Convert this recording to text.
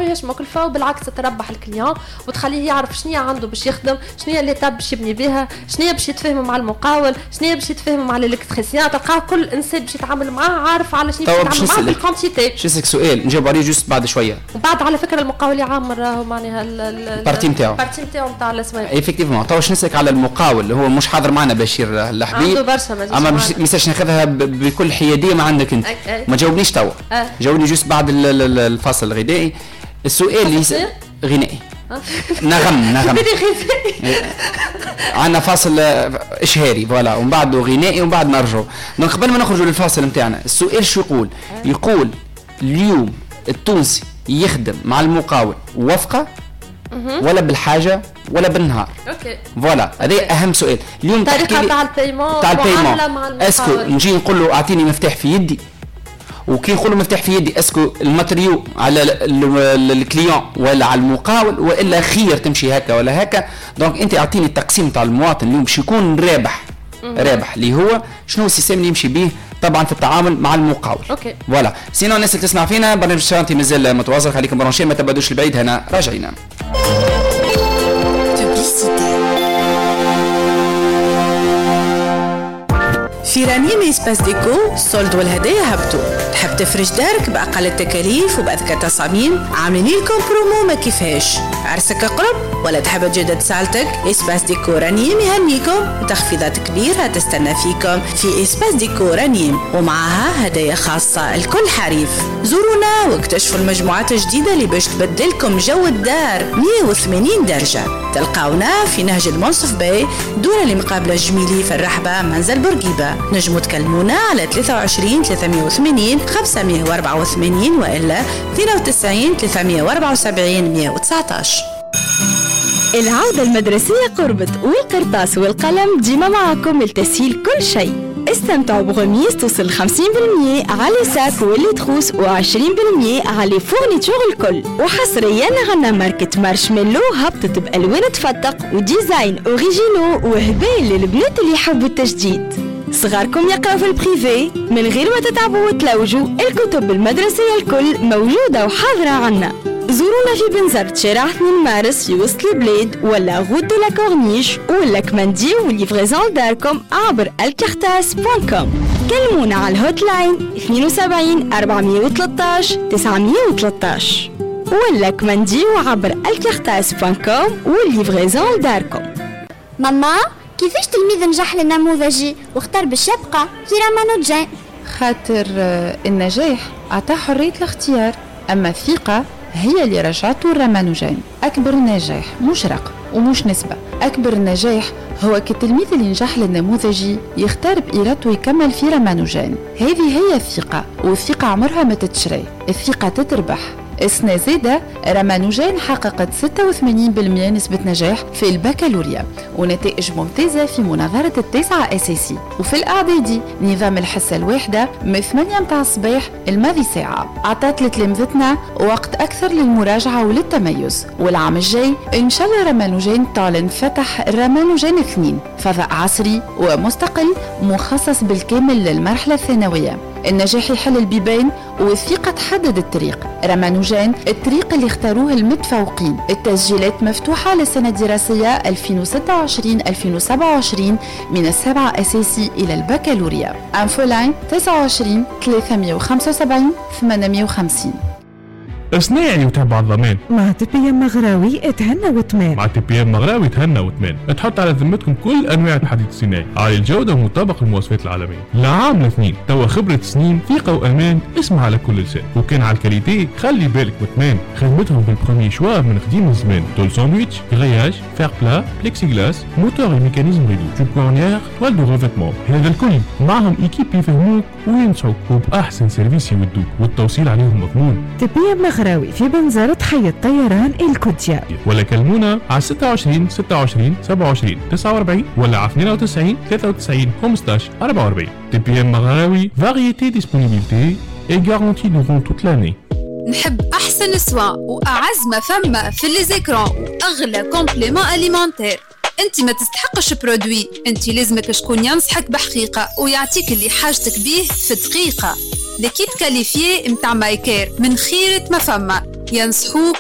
ماهيش مكلفه وبالعكس تربح الكليون وتخليه يعرف شنو عنده باش يخدم، شنو اللي تاب باش يبني بها، شنو باش يتفاهم مع المقاول، شنو باش يتفاهم مع الالكتريسيان. تلقاه كل انسان باش يتعامل معاه عارف على شنو باش يتعامل معاه بالكونتيتي. شسك سؤال نجاوب عليه جوست بعد شويه. وبعد على فكره المقاول يعمر راهو معناها البارتي نتاعو نتاع الاسماء. ايفيكتيفمون تو نسالك على المقاول اللي هو مش حاضر معنا بشير الحبيب عنده برشا اما مش ناخذها بكل حياديه ما عندك انت. ما جاوبنيش توا جاوبني جوست بعد الفاصل الغذائي. السؤال اللي غنائي نغم عندنا فاصل اشهاري فوالا ومن بعده غنائي ومن بعد نرجعوا. دونك قبل ما نخرجوا للفاصل نتاعنا السؤال شو يقول اليوم التونسي يخدم مع المقاول وفقه ولا بالحاجه ولا بالنهار؟ اوكي فوالا هذا اهم سؤال اليوم. طريقه تاع البيمون اسكو نجي نقول له اعطيني مفتاح في يدي وكي نقول له مفتاح في يدي اسكو الماتريو على الكليون ولا على المقاول والا خير تمشي هكا ولا هكا؟ دونك انت اعطيني التقسيم تاع المواطن اليوم باش يكون رابح اللي هو شنو السيستم اللي يمشي به طبعا في التعامل مع المقاول. اوكي فوالا سينو الناس اللي تسمع فينا برنامج شانتي مازال متواصل، خليكم برونشين ما تبعدوش البعيد. هنا راجعين. في رنيم إسباس ديكو الصولد والهدايا هبطوا. تحب تفرش دارك بأقل التكاليف وبأذكى تصاميم؟ عاملين لكم برومو ما كيفاش. عرسك قرب ولا تحب تجدد سالتك؟ إسباس ديكو رنيم يهنيكم وتخفيضات كبيرة تستنى فيكم في إسباس ديكو رنيم ومعها هدايا خاصة لكل حريف. زورونا واكتشفوا المجموعات الجديدة اللي باش تبدلكم جو الدار 180 درجة. تلقاونا في نهج المنصف باي دون اللي مقابلة جميلي في الرحبة منزل بورقيبة. نجموا تكلمونا على 23 380 584 وإلا 92 374 119. العودة المدرسية قربت والقرطاس والقلم ديما معكم لتسهيل كل شيء. استمتعوا بغميز توصل 50% على ساك واللي تخوص و20% على فورنيتور الكل. وحصريا عنا ماركة مارشميلو هبطت بألوان تفتق وديزاين اوريجينو وهبال للبنات اللي يحبوا التجديد. صغاركم يقرأوا في البريفي من غير ما تتعبوا وتلوجوا، الكتب المدرسية الكل موجودة وحاضرة عنا. زورونا في بنزرت شارع 2 مارس في وسط البلاد ولا غود دو لا كورنيش ولا كماندي وليفريزون داركم عبر الكارتاس.com. كلمونا على الهوت لاين 72 413 913 ولا كماندي عبر الكارتاس.com وليفريزون داركم. ماما كيفاش تلميذ نجح للنموذجي واختار باش يبقى في رامانوجان؟ خاطر النجاح عطاه حرية الاختيار، أما الثقة هي اللي رجعته الرامانوجان. أكبر نجاح مش رقم ومش نسبة، أكبر نجاح هو كالتلميذ اللي نجح للنموذجي يختار بإرادته يكمل في رامانوجان. هذه هي الثقة، والثقة عمرها ما تتشري، الثقة تتربح. السنة زادة رامانوجان حققت 86% نسبة نجاح في البكالوريا ونتائج ممتازة في مناظرة 9 أساسي. وفي الإعدادي نظام الحصة الواحدة من 8 متاع الصباح الماضي ساعة عطات لتلامذتنا وقت أكثر للمراجعة وللتميز. والعام الجاي إن شاء الله رامانوجان تعلن فتح رامانوجان 2 فضاء عصري ومستقل مخصص بالكامل للمرحلة الثانوية. النجاح يحل البيبان والثقة تحدد الطريق. رامانوجان الطريق اللي اختاروه المتفوقين. التسجيلات مفتوحة للسنة الدراسية 2026-2027 من السبعة أساسي إلى البكالوريا. أنفولاين 29 375 850. صناعي وتبع الضمان مع تي بي ام مغراوي اتهنى وتمان. مع تي بي ام مغراوي تهنى وتمان. تحط على ذمتكم كل انواع الحديد الصناعي عالي الجوده ومطابق للمواصفات العالميه. لعام الاثنين توا خبره سنين ثقه وامان اسمع على كل لسان. وكان على الكاليتي خلي بالك وتمان. خدمتهم بالبرومي شوا من قديم الزمان. طول ساندويتش غرياج فير بلا بليكسي غلاس موتور وميكانيزم ريدو جوب كورنيير توال دو ريفيتمون. هذا الكل معهم ايكيب يفهموك وينصحوك وباحسن سيرفيس يودوك والتوصيل عليهم مضمون. تي بي ام مغراوي في بنزرة حي الطيران الكوتيا. ولا كلمونا على 26 26 27 49 ولا على 92 93 15 44. تي بي ام مغراوي فاريتي ديسبونيبيليتي اي غارونتي دورون توت لاني. نحب احسن سوا واعز ما فما في لي زيكران واغلى كومبليمون اليمونتير. انت ما تستحقش برودوي، انت لازمك شكون ينصحك بحقيقه ويعطيك اللي حاجتك بيه في دقيقه. ليكيب كاليفيي متاع مايكير من خيرة ما فما ينصحوك